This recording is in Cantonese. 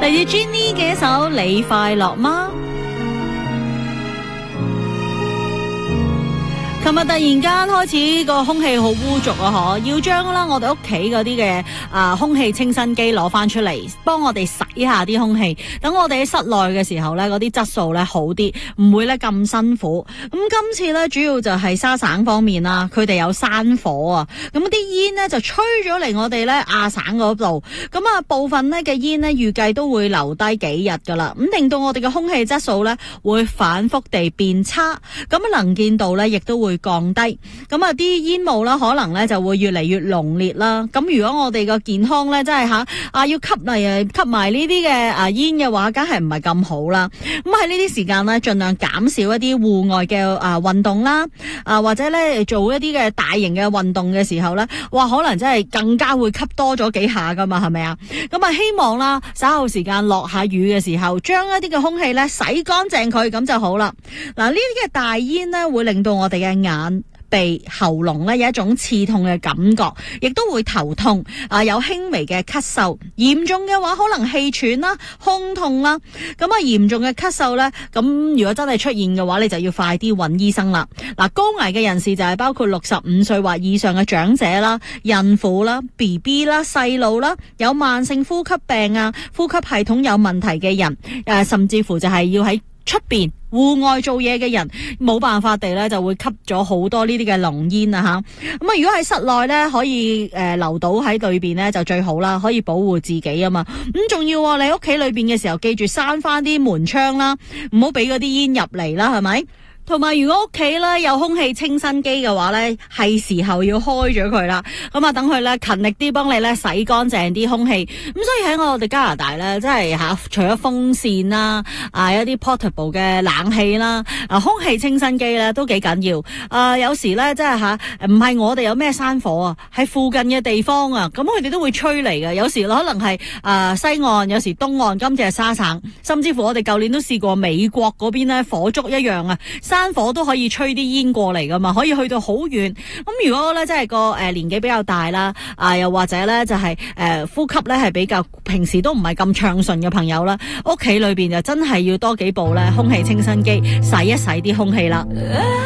嚟自 Jenny 嘅一首你快樂嗎？琴日突然間開始個空氣好污濁啊！要將啦我哋屋企嗰啲嘅空氣清新機攞翻出嚟，幫我哋洗下啲空氣，等我哋喺室內嘅時候咧，嗰啲質素咧好啲，唔會咧咁辛苦。咁今次咧主要就係沙省方面啦，佢哋有山火啊，咁啲煙咧就吹咗嚟我哋咧亞省嗰度，咁部分咧嘅煙咧預計都會留低幾日噶啦，咁令到我哋嘅空氣質素咧會反覆地變差，咁能見度咧亦都會降低，咁啲煙霧啦，可能咧就會越嚟越濃烈啦。咁如果我哋個健康咧，真係要吸埋呢啲嘅煙嘅話，梗係唔係咁好啦。咁喺呢啲時間咧，盡量減少一啲戶外嘅運動啦，或者咧做一啲嘅大型嘅運動嘅時候咧，哇，可能真係更加會吸多咗幾下噶嘛，係咪啊？咁希望啦，稍後時間落下雨嘅時候，將一啲嘅空氣咧洗乾淨佢，咁就好啦。嗱，呢啲嘅大煙咧，會令到我哋嘅眼、鼻、喉嚨咧有一種刺痛嘅感覺，亦都會頭痛，有輕微嘅咳嗽，嚴重嘅話可能氣喘啦、胸痛啦。咁嚴重嘅咳嗽咧，咁如果真係出現嘅話，你就要快啲揾醫生啦。嗱，高危嘅人士就係包括65歲或以上嘅長者啦、孕婦啦、BB 啦、細路啦，有慢性呼吸病啊、呼吸系統有問題嘅人，甚至乎就係要喺出邊戶外做嘢嘅人，冇辦法地咧就會吸咗好多呢啲嘅濃煙啊吓。咁如果喺室內咧可以留到喺裏邊咧就最好啦，可以保護自己啊嘛。咁仲要你屋企裏邊嘅時候，記住閂翻啲門窗啦，唔好俾嗰啲煙入嚟啦，係咪？同埋如果屋企咧有空氣清新機嘅話咧，係時候要開咗佢啦。咁等佢咧勤力啲幫你咧洗乾淨啲空氣。咁所以喺我哋加拿大咧，真係除咗風扇啦，一啲 portable 嘅冷氣啦，空氣清新機咧都幾緊要。有時咧真係唔係我哋有咩山火啊，係附近嘅地方啊，咁佢哋都會吹嚟嘅。有時可能係西岸，有時東岸，今次係沙省，甚至乎我哋舊年都試過美國嗰邊咧火燭一樣啊。山火都可以吹啲煙過嚟噶嘛，可以去到好遠。咁如果咧真係個年紀比較大啦，又或者咧就係呼吸咧係比較平時都唔係咁暢順嘅朋友啦，屋企裏邊就真係要多幾部咧空氣清新機洗一洗啲空氣啦。